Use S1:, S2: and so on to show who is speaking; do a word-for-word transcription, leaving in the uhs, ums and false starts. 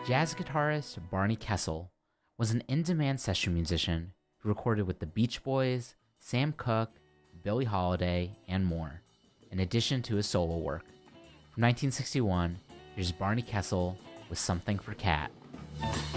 S1: Jazz guitarist Barney Kessel was an in-demand session musician who recorded with the Beach Boys, Sam Cooke, Billie Holiday, and more, in addition to his solo work. From nineteen sixty-one, here's Barney Kessel with Something for Cat.